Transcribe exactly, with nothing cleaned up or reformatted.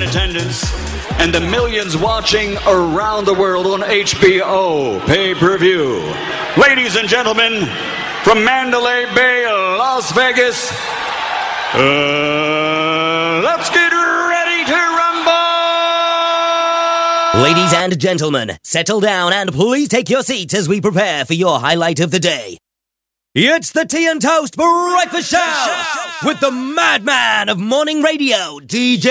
attendance and the millions watching around the world on H B O pay-per-view. Ladies and gentlemen, from Mandalay Bay, Las Vegas, uh, let's get ready to rumble! Ladies and gentlemen, settle down and please take your seats as we prepare for your highlight of the day. It's the Tea and Toast Breakfast Show with the madman of morning radio, D J